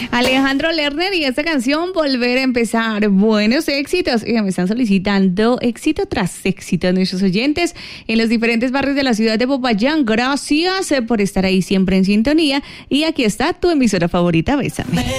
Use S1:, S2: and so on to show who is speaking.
S1: Alejandro Lerner y esta canción Volver a Empezar. Buenos éxitos. Me están solicitando éxito tras éxito nuestros oyentes en los diferentes barrios de la ciudad de Popayán. Gracias por estar ahí siempre en sintonía. Y aquí está tu emisora favorita, Bésame.